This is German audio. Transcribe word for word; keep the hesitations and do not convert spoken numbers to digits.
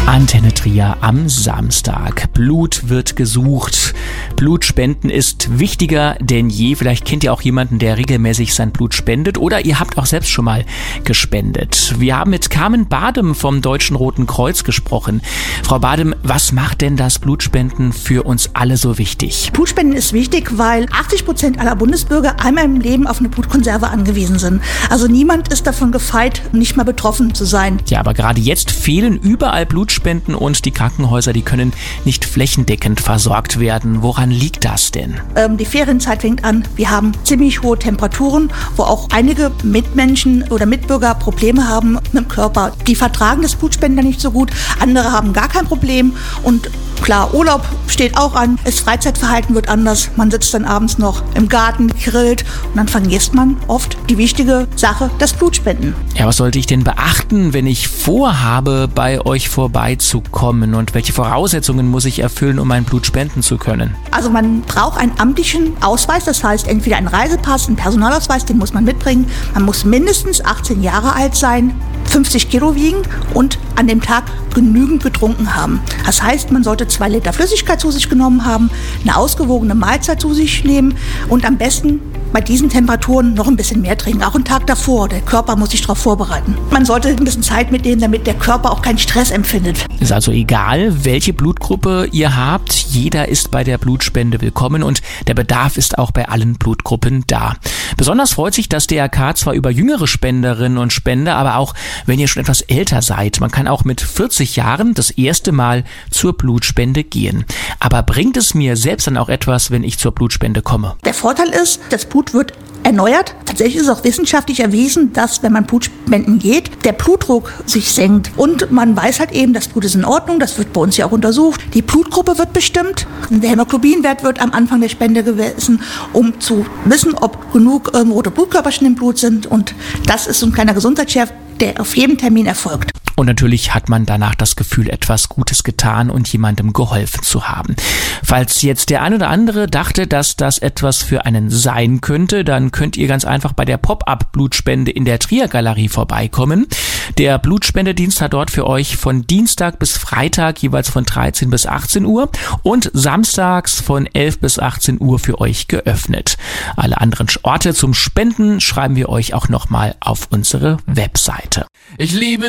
Antenne Trier am Samstag. Blut wird gesucht. Blutspenden ist wichtiger denn je. Vielleicht kennt ihr auch jemanden, der regelmäßig sein Blut spendet, oder ihr habt auch selbst schon mal gespendet. Wir haben mit Carmen Badem vom Deutschen Roten Kreuz gesprochen. Frau Badem, was macht denn das Blutspenden für uns alle so wichtig? Blutspenden ist wichtig, weil achtzig Prozent aller Bundesbürger einmal im Leben auf eine Blutkonserve angewiesen sind. Also niemand ist davon gefeit, nicht mal betroffen zu sein. Ja, aber gerade jetzt fehlen überall Blutspenden und die Krankenhäuser, die können nicht flächendeckend versorgt werden. Woran liegt das denn? Ähm, die Ferienzeit fängt an. Wir haben ziemlich hohe Temperaturen, wo auch einige Mitmenschen oder Mitbürger Probleme haben mit dem Körper. Die vertragen das Blutspenden dann nicht so gut. Andere haben gar kein Problem. Und klar, Urlaub steht auch an. Das Freizeitverhalten wird anders. Man sitzt dann abends noch im Garten, grillt und dann vergisst man oft die wichtige Sache, das Blutspenden. Ja, was sollte ich denn beachten, wenn ich vorhabe, bei euch vorbeizukommen? Und welche Voraussetzungen muss ich erfüllen, um mein Blut spenden zu können? Also man braucht einen amtlichen Ausweis, das heißt entweder einen Reisepass, einen Personalausweis, den muss man mitbringen. Man muss mindestens achtzehn Jahre alt sein, fünfzig Kilo wiegen und an dem Tag genügend getrunken haben. Das heißt, man sollte zwei Liter Flüssigkeit zu sich genommen haben, eine ausgewogene Mahlzeit zu sich nehmen und am besten bei diesen Temperaturen noch ein bisschen mehr trinken, auch einen Tag davor. Der Körper muss sich darauf vorbereiten. Man sollte ein bisschen Zeit mitnehmen, damit der Körper auch keinen Stress empfindet. Ist also egal, welche Blutgruppe ihr habt. Jeder ist bei der Blutspende willkommen und der Bedarf ist auch bei allen Blutgruppen da. Besonders freut sich das D R K zwar über jüngere Spenderinnen und Spender, aber auch wenn ihr schon etwas älter seid. Man kann auch mit vierzig Jahren das erste Mal zur Blutspende gehen. Aber bringt es mir selbst dann auch etwas, wenn ich zur Blutspende komme? Der Vorteil ist, das Blut wird erneuert. Tatsächlich ist auch wissenschaftlich erwiesen, dass, wenn man Blutspenden geht, der Blutdruck sich senkt. Und man weiß halt eben, das Blut ist in Ordnung. Das wird bei uns ja auch untersucht. Die Blutgruppe wird bestimmt. Der Hämoglobinwert wird am Anfang der Spende gemessen, um zu wissen, ob genug ähm, rote Blutkörperchen im Blut sind. Und das ist so ein kleiner Gesundheitschef, der auf jedem Termin erfolgt. Und natürlich hat man danach das Gefühl, etwas Gutes getan und jemandem geholfen zu haben. Falls jetzt der ein oder andere dachte, dass das etwas für einen sein könnte, dann könnt ihr ganz einfach bei der Pop-up-Blutspende in der Trier-Galerie vorbeikommen. Der Blutspendedienst hat dort für euch von Dienstag bis Freitag jeweils von dreizehn bis achtzehn Uhr und samstags von elf bis achtzehn Uhr für euch geöffnet. Alle anderen Orte zum Spenden schreiben wir euch auch nochmal auf unsere Webseite. Ich liebe